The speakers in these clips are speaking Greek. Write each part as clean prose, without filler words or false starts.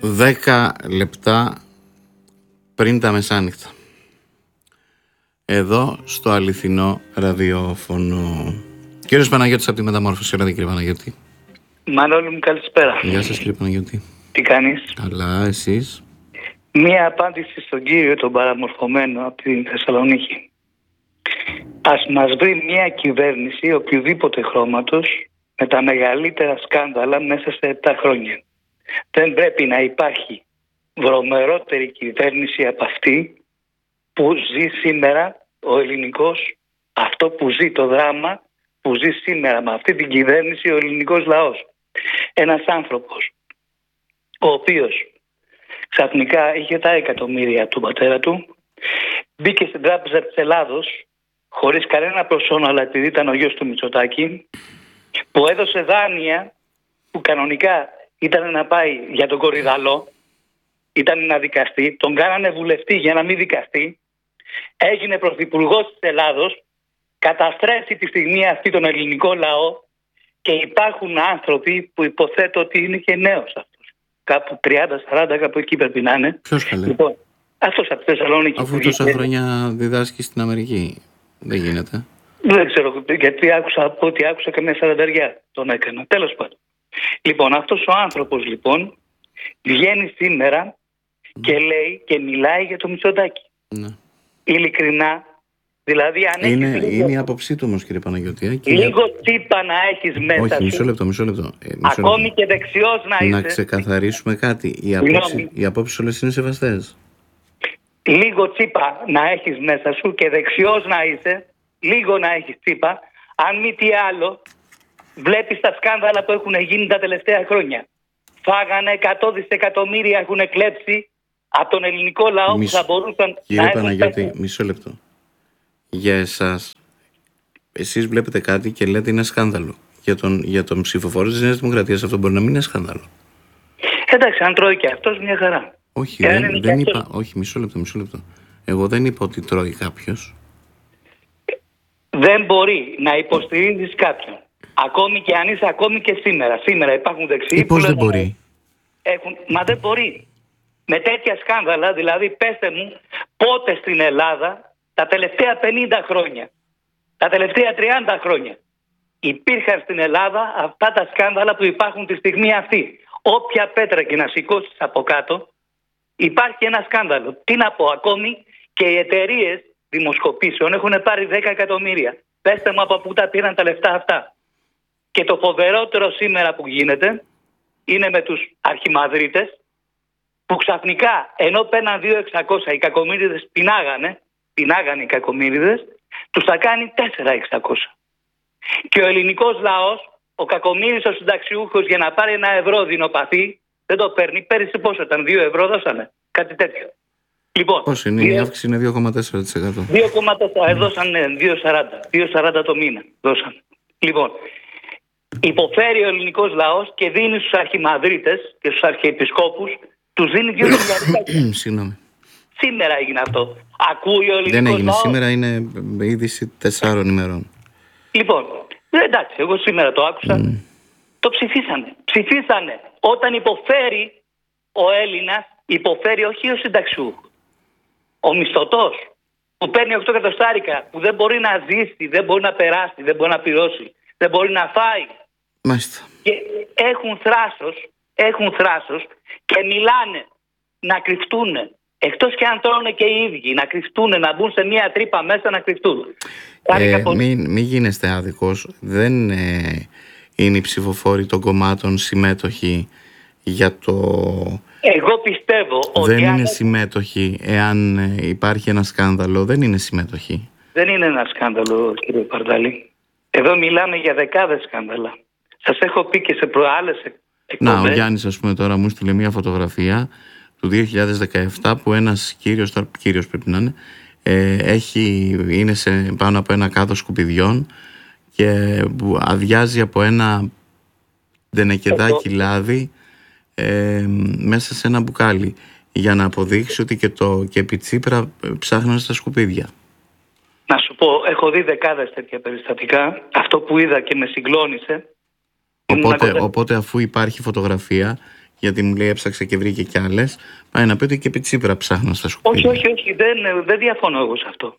10 λεπτά πριν τα μεσάνυχτα. Εδώ στο αληθινό ραδιόφωνο. Κύριος Παναγιώτης από τη Μεταμόρφωση. Ωραία, κύριε Παναγιώτη. Μανώλη μου, καλησπέρα. Γεια σας, κύριε Παναγιώτη. Τι κάνεις? Καλά, εσείς? Μία απάντηση στον κύριο τον παραμορφωμένο από τη Θεσσαλονίκη. Ας μας βρει μια κυβέρνηση οποιοδήποτε χρώματος με τα μεγαλύτερα σκάνδαλα μέσα σε 7 χρόνια. Δεν πρέπει να υπάρχει βρωμερότερη κυβέρνηση από αυτή που ζει σήμερα ο ελληνικός, αυτό που ζει το δράμα που ζει σήμερα με αυτή την κυβέρνηση ο ελληνικός λαός. Ένας άνθρωπος ο οποίος ξαφνικά είχε τα εκατομμύρια του πατέρα του, μπήκε στην Τράπεζα της Ελλάδος χωρίς κανένα προσώνα, αλλά επειδή ήταν ο γιος του Μητσοτάκη, που έδωσε δάνεια που κανονικά ήταν να πάει για τον Κορυδαλό, ήταν να δικαστεί, τον κάνανε βουλευτή για να μην δικαστεί, έγινε πρωθυπουργός της Ελλάδος, καταστρέφει τη στιγμή αυτή τον ελληνικό λαό και υπάρχουν άνθρωποι που υποθέτω ότι είναι και νέος αυτός. Κάπου 30-40, κάπου εκεί πρέπει να είναι. Ποιος καλέ? Λοιπόν, αυτός από τη Θεσσαλονίκη. Αφού τόσα χρόνια διδάσκει στην Αμερική. Δεν γίνεται. Δεν ξέρω γιατί άκουσα, από ό,τι άκουσα καμιά 40 τον έκανα. Τέλος πάντων. Λοιπόν, αυτός ο άνθρωπος λοιπόν βγαίνει σήμερα και λέει και μιλάει για το Μητσοτάκη. Ναι. Ειλικρινά, δηλαδή αν Είναι η άποψή του όμως, κύριε Παναγιώτη. Λίγο τσίπα να έχεις μέσα. Όχι, σου. μισό λεπτό. Ακόμη και δεξιός να είσαι. Να ξεκαθαρίσουμε κάτι. Οι απόψεις όλες είναι σεβαστές. Λίγο τσίπα να έχεις μέσα σου και δεξιός να είσαι, λίγο να έχεις τσίπα. Αν μη τι άλλο, βλέπεις τα σκάνδαλα που έχουν γίνει τα τελευταία χρόνια. Φάγανε 100 δισεκατομμύρια, έχουν κλέψει από τον ελληνικό λαό που θα μπορούσαν κύριε να Παναγιώτη, έχουν... μισό λεπτό. Για εσάς, εσείς βλέπετε κάτι και λέτε είναι σκάνδαλο. Για τον ψηφοφόρο της Νέας Δημοκρατίας αυτό μπορεί να μην είναι σκάνδαλο. Εντάξει, αν τρώει και αυτός μια χαρά. Όχι, δεν είπα. Όχι, μισό λεπτό. Εγώ δεν είπα ότι τρώει κάποιος. Δεν μπορεί να υποστηρίζεις κάποιον. Ακόμη και αν είσαι, ακόμη και σήμερα. Σήμερα υπάρχουν δεξιοί. Πώς δεν μπορεί? Μα δεν μπορεί. Με τέτοια σκάνδαλα, δηλαδή πέστε μου πότε στην Ελλάδα τα τελευταία 50 χρόνια, τα τελευταία 30 χρόνια υπήρχαν στην Ελλάδα αυτά τα σκάνδαλα που υπάρχουν τη στιγμή αυτή. Όποια πέτρα και να σηκώσεις από κάτω υπάρχει ένα σκάνδαλο. Τι να πω, ακόμη και οι εταιρείες δημοσκοπήσεων έχουν πάρει 10 εκατομμύρια. Πέστε μου από πού τα πήραν τα λεφτά αυτά. Και το φοβερότερο σήμερα που γίνεται είναι με τους αρχιμαδρίτες που ξαφνικά ενώ παίρναν 2.600 οι κακομοίριδες πεινάγανε οι κακομοίριδες, τους θα κάνει 4.600. Και ο ελληνικός λαός, ο κακομοίρης ο συνταξιούχος για να πάρει 1 ευρώ δεινοπαθή, δεν το παίρνει. Πέρυσι πόσο ήταν, 2 ευρώ δώσανε, κάτι τέτοιο. Λοιπόν, πώς είναι, η αύξηση είναι 2,4%. 2,4, δώσανε 2,40 το μήνα δώσανε. Λοιπόν, υποφέρει ο ελληνικός λαός και δίνει στους αρχιμαδρίτες και στους αρχιεπισκόπους, τους δίνει 2.000. Συγγνώμη. Σήμερα έγινε αυτό. Ακούει ο ελληνικός λαός. Δεν έγινε σήμερα, είναι είδηση 4 ημερών. Λοιπόν, εντάξει, εγώ σήμερα το άκουσα. Το ψηφίσανε. Όταν υποφέρει ο Έλληνας, υποφέρει όχι ο συνταξιούχος. Ο μισθωτός που παίρνει 8 εκατοστάρικα, που δεν μπορεί να ζήσει, δεν μπορεί να περάσει, δεν μπορεί να πληρώσει, δεν μπορεί να φάει. Μάλιστα. Και έχουν θράσος και μιλάνε να κρυφτούν. Εκτός και αν τρώνε και οι ίδιοι, να κρυφτούν, να μπουν σε μια τρύπα μέσα να κρυφτούν. Μην γίνεστε άδικος. Δεν είναι οι ψηφοφόροι των κομμάτων συμμέτοχοι για το... Εγώ πιστεύω ότι... Δεν είναι συμμέτοχοι εάν υπάρχει ένα σκάνδαλο. Δεν είναι συμμέτοχοι. Δεν είναι ένα σκάνδαλο, κύριε Παρδάλη. Εδώ μιλάμε για δεκάδες σκάνδαλα. Σας έχω πει και σε προάλλες εκπομπές. Να, ο Γιάννης ας πούμε τώρα μου στείλε μια φωτογραφία του 2017 που ένας κύριος πρέπει να είναι, είναι πάνω από ένα κάδο σκουπιδιών και που αδειάζει από ένα ντενεκεδάκι λάδι μέσα σε ένα μπουκάλι για να αποδείξει ότι και επί Τσίπρα ψάχναν στα σκουπίδια. Να σου πω, έχω δει δεκάδες τέτοια περιστατικά. Αυτό που είδα και με συγκλώνησε. Οπότε αφού υπάρχει φωτογραφία γιατί μου λέει έψαξε και βρήκε κι άλλες, πάει να πει ότι και επί Τσίπρα ψάχνω στα σκουπίδια. Όχι, δεν διαφωνώ εγώ σε αυτό.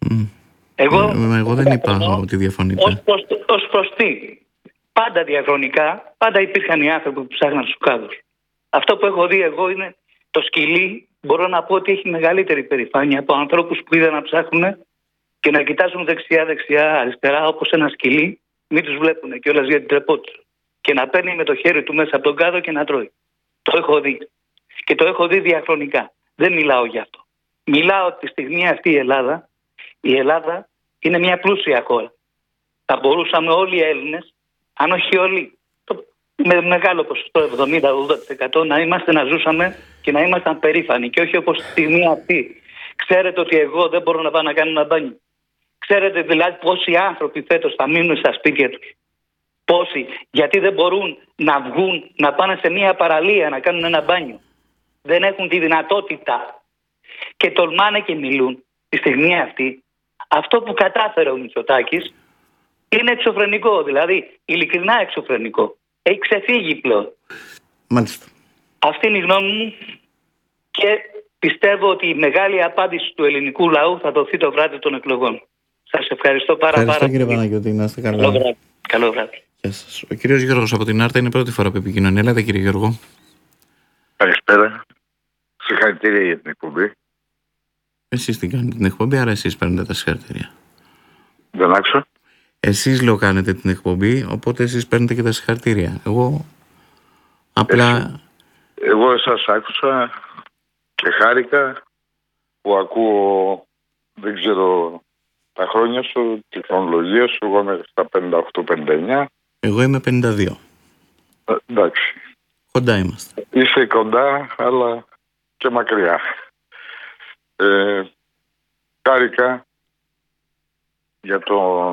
Εγώ δεν είπα ότι διαφωνείτε. Ως προς τι. Πάντα διαχρονικά, πάντα υπήρχαν οι άνθρωποι που ψάχναν στους κάδους. Αυτό που έχω δει εγώ είναι το σκυλί, μπορώ να πω ότι έχει μεγαλύτερη περηφάνεια από ανθρώπους που είδαν να ψάχνουν και να κοιτάζουν δεξιά, αριστερά, όπως ένα σκυλί, μην τους βλέπουν κιόλας για την τρεπό τους. Και να παίρνει με το χέρι του μέσα από τον κάδο και να τρώει. Το έχω δει. Και το έχω δει διαχρονικά. Δεν μιλάω γι' αυτό. Μιλάω ότι τη στιγμή αυτή η Ελλάδα είναι μια πλούσια χώρα. Θα μπορούσαμε όλοι οι Έλληνες, αν όχι όλοι, με μεγάλο ποσοστό 70-80% να ζούσαμε και να ήμασταν περήφανοι. Και όχι όπως τη στιγμή αυτή. Ξέρετε ότι εγώ δεν μπορώ να πάω να κάνω ένα μπάνιο. Ξέρετε δηλαδή πόσοι άνθρωποι φέτος θα μείνουν στα σπίτια τους. Πόσοι, γιατί δεν μπορούν να βγουν, να πάνε σε μια παραλία να κάνουν ένα μπάνιο. Δεν έχουν τη δυνατότητα και τολμάνε και μιλούν τη στιγμή αυτή. Αυτό που κατάφερε ο Μητσοτάκης είναι εξωφρενικό, δηλαδή ειλικρινά εξωφρενικό. Έχει ξεφύγει πλέον. Μάλιστα. Αυτή είναι η γνώμη μου και πιστεύω ότι η μεγάλη απάντηση του ελληνικού λαού θα δοθεί το βράδυ των εκλογών. Σας ευχαριστώ πάρα πολύ. Ευχαριστώ κύριε Παναγιώτη, να είστε καλά. Καλό βράδυ. Γεια σας. Ο κύριος Γιώργος από την Άρτα είναι πρώτη φορά που επικοινωνεί. Έλατε κύριε Γιώργο. Καλησπέρα. Συγχαρητήρια για την εκπομπή. Εσείς την κάνετε την εκπομπή, άρα εσείς παίρνετε τα συγχαρητήρια. Δεν άκουσα. Εσείς λέω κάνετε την εκπομπή, οπότε εσείς παίρνετε και τα συγχαρητήρια. Εγώ απλά... Εγώ εσάς άκουσα και χάρηκα που ακούω, δεν ξέρω τα χρόνια σου, τη χρονολογία σου. Εγώ είμαι στα 58-59. Εγώ είμαι 52. Εντάξει. Κοντά είμαστε. Είσαι κοντά, αλλά και μακριά. Χάρηκα για το